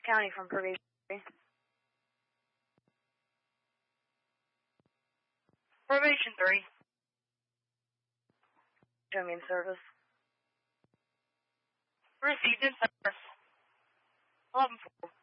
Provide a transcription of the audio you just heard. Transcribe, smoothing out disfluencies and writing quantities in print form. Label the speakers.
Speaker 1: County from Probation 3.
Speaker 2: Probation 3.
Speaker 1: Show me in service.
Speaker 2: Received in service. 11-4.